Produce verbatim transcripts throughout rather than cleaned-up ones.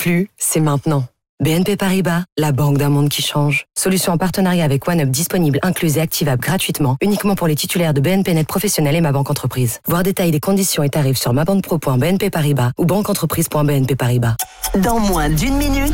plus, c'est maintenant. B N P Paribas, la banque d'un monde qui change. Solution en partenariat avec OneUp disponible, incluse et activable gratuitement, uniquement pour les titulaires de B N P Net Professionnel et Ma Banque Entreprise. Voir détails des conditions et tarifs sur mabanquepro point b n p paribas ou banqueentreprise point b n p paribas. Dans moins d'une minute,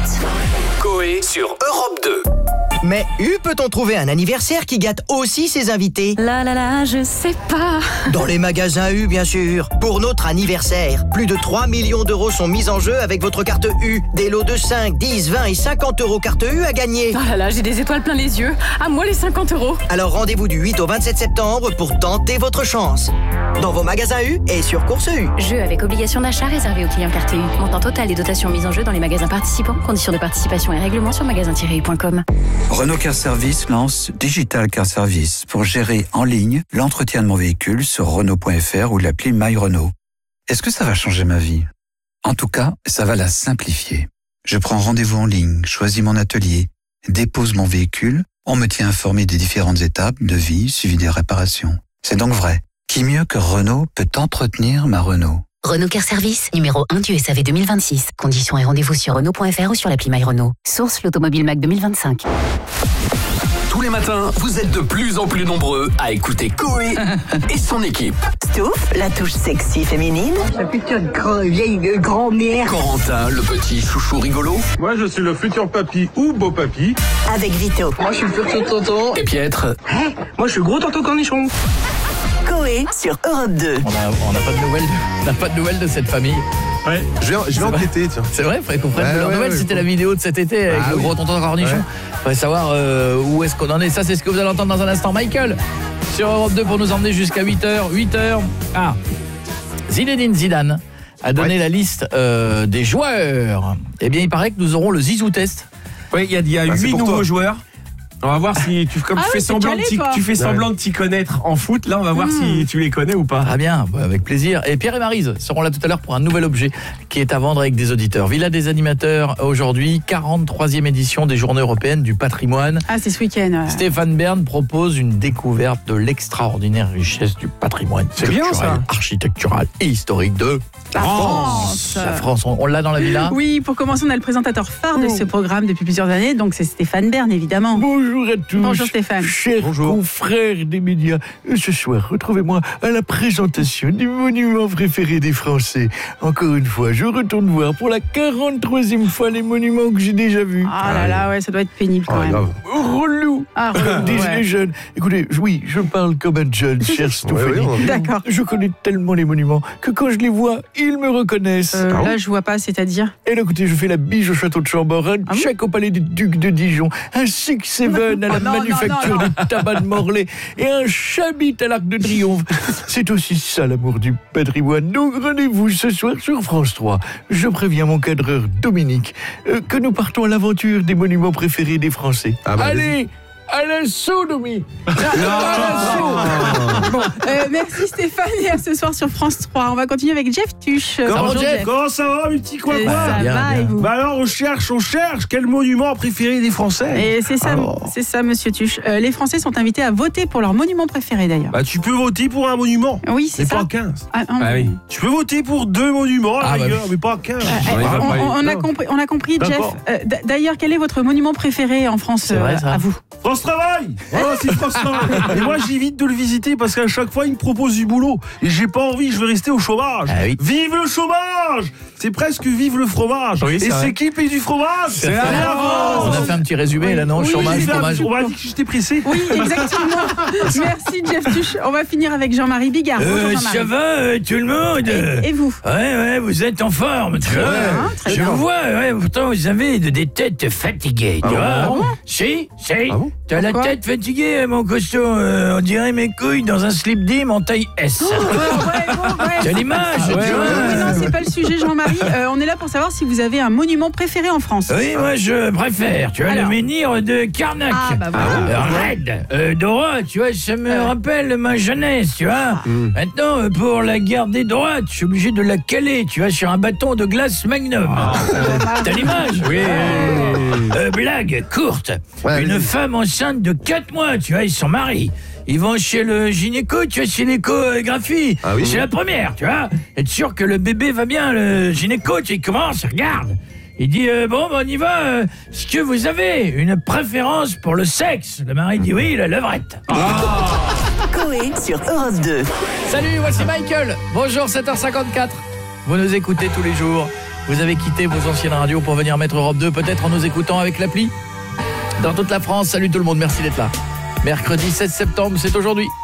Coé sur Europe deux. Mais U peut-on trouver un anniversaire qui gâte aussi ses invités? Là là là, je sais pas. Dans les magasins U, bien sûr. Pour notre anniversaire, plus de trois millions d'euros sont mis en jeu avec votre carte U. Des lots de cinq, dix, vingt et cinquante euros carte U à gagner. Oh là là, j'ai des étoiles plein les yeux. À moi les cinquante euros. Alors rendez-vous du huit au vingt-sept septembre pour tenter votre chance. Dans vos magasins U et sur Course U. Jeu avec obligation d'achat réservé aux clients carte U. Montant total des dotations mises en jeu dans les magasins participants. Conditions de participation et règlements sur magasin tiret u point com. Renault Car Service lance Digital Car Service pour gérer en ligne l'entretien de mon véhicule sur Renault point F R ou l'appli My Renault. Est-ce que ça va changer ma vie? En tout cas, ça va la simplifier. Je prends rendez-vous en ligne, choisis mon atelier, dépose mon véhicule, on me tient informé des différentes étapes de vie suivi des réparations. C'est donc vrai. Qui mieux que Renault peut entretenir ma Renault? Renault Car Service, numéro un du S A V deux mille vingt-six. Conditions et rendez-vous sur Renault point F R ou sur l'appli My Renault. Source l'Automobile Mac deux mille vingt-cinq. Tous les matins, vous êtes de plus en plus nombreux à écouter Coé et son équipe. Stouff, la touche sexy féminine. La putain de grand, vieille grand-mère. Corentin, le petit chouchou rigolo. Moi, je suis le futur papy ou beau papy. Avec Vito. Moi, je suis le futur tonton. Et Pietre. Hein? Moi, je suis gros tonton cornichon. Coé sur Europe deux. On n'a on a pas de nouvelles, on n'a pas de nouvelles de cette famille. Ouais, je vais, je vais enquêter, tiens. C'est vrai, il fallait qu'on prenne ouais, de leurs ouais, nouvelles. ouais, C'était faut... la vidéo de cet été avec ah, le oui. gros tonton cornichon. Ouais. Il fallait savoir euh, où est-ce qu'on en est. Ça, c'est ce que vous allez entendre dans un instant. Michael, sur Europe deux pour nous emmener jusqu'à huit heures. huit heures. Ah, Zinedine Zidane a donné ouais. la liste euh, des joueurs. Eh bien, il paraît que nous aurons le Zizou test. Oui, il y a, y a bah, huit nouveaux toi. joueurs. On va voir si tu comme ah tu, oui, fais semblant calé, de tu fais semblant ouais. de t'y connaître en foot. Là, on va voir mmh. si tu les connais ou pas. Ah bien, bah avec plaisir. Et Pierre et Maryse seront là tout à l'heure pour un nouvel objet qui est à vendre avec des auditeurs. Villa des animateurs aujourd'hui, quarante-troisième édition des Journées européennes du patrimoine. Ah, c'est ce week-end. Ouais. Stéphane Bern propose une découverte de l'extraordinaire richesse du patrimoine c'est culturel, bien, ça. architectural et historique de la France. France. La France, on, on l'a dans la villa. Oui, pour commencer, on a le présentateur phare oh. de ce programme depuis plusieurs années, donc c'est Stéphane Bern évidemment. Bonjour. Bonjour à tous, Bonjour Stéphane. chers Bonjour. confrères des médias. Ce soir, retrouvez-moi à la présentation du monument préféré des Français. Encore une fois, je retourne voir pour la quarante-troisième fois les monuments que j'ai déjà vus. Ah là là, ouais, ça doit être pénible quand ah, même. Relou, ah, comme disent ouais. les jeunes. Écoutez, oui, je parle comme un jeune, cher Stéphanie. Ouais, ouais, D'accord. Je connais tellement les monuments que quand je les vois, ils me reconnaissent. Euh, ah, là, je vois pas, c'est-à-dire. Et là, écoutez, je fais la bige au château de Chambord, un ah, check au palais des Ducs de Dijon, un Six Seven à la non, manufacture non, non, non. du tabac de Morlaix et un chabit à l'Arc de Triomphe. C'est aussi ça l'amour du patrimoine. Donc rendez-vous ce soir sur France trois. Je préviens mon cadreur Dominique euh, que nous partons à l'aventure des monuments préférés des Français. Ah bah, allez, à l'assaut, Domi. Bon, euh, merci Stéphane et à ce soir sur France trois. On va continuer avec Jeff Tuche. Comment, Bonjour, Jeff, Jeff. comment ça va, mes petits quoi, euh, quoi Ça bien, va bien. et vous? Bah alors, on cherche, on cherche. Quel monument préféré des Français? Et c'est ça, alors. c'est ça, monsieur Tuche. Euh, les Français sont invités à voter pour leur monument préféré d'ailleurs. Bah, tu peux voter pour un monument. Oui, c'est mais ça. pas quinze. Ah, non, ah oui. Tu peux voter pour deux monuments à la Ah, bah, rigueur, mais pas quinze. Euh, euh, on, on, on a compris, on a compris, Jeff. Euh, d- d'ailleurs, quel est votre monument préféré en France C'est vrai, ça. à vous? France Travail. Voilà, c'est France Travail. Et moi, j'évite de le visiter parce qu'à chaque fois, il me propose du boulot. Et j'ai pas envie, je veux rester au chômage. Ah oui. Vive le chômage! C'est presque vive le fromage. Oui, et c'est c'est qui paye du fromage? C'est la la France. On a fait un petit résumé là, non? Oui, Chômage, j'ai fait un fromage. petit- On m'a dit que j'étais pressé. Oui, exactement. Merci, Jeff Tuche. On va finir avec Jean-Marie Bigard. Bonjour, Euh, Jean-Marie. ça va, euh, tout le monde? Et, et vous? Ouais, ouais, vous êtes en forme, tu vois. Hein, très Je bien. vous vois, ouais, pourtant vous avez de- des têtes fatiguées, tu Ah vois. bon? Si, si. Ah bon? T'as la Pourquoi? tête fatiguée, mon costaud. Euh, on dirait mes couilles dans un slip dim en taille S. Ouais, ouais, bon, ouais. T'as l'image, Ah, tu ouais, vois. oui, non, c'est pas le sujet, Jean-Marie. Euh, on est là pour savoir si vous avez un monument préféré en France. Oui, moi je préfère, tu vois, Alors. le menhir de Carnac. Ah, bah voilà. Euh, raide, euh, droit, tu vois, ça me Ouais. rappelle ma jeunesse, tu vois. Maintenant, euh, pour la garder droite, je suis obligé de la caler, tu vois, sur un bâton de glace Magnum. T'as l'image? Oui. Euh, blague courte. Ouais, Une vas-y. femme enceinte de quatre mois, tu vois, et son mari. Ils vont chez le gynéco, tu vois, chez l'échographie. Ah oui. C'est la première, tu vois. Être sûr que le bébé va bien, le gynéco, tu vois, il commence, il regarde. Il dit euh, bon, ben, on y va. euh, Est-ce que vous avez une préférence pour le sexe? Le mari dit oui, la levrette. Coé sur Europe deux. Salut, voici Michael. Bonjour, sept heures cinquante-quatre. Vous nous écoutez tous les jours. Vous avez quitté vos anciennes radios pour venir mettre Europe deux, peut-être en nous écoutant avec l'appli. Dans toute la France, salut tout le monde, merci d'être là. Mercredi seize septembre, c'est aujourd'hui.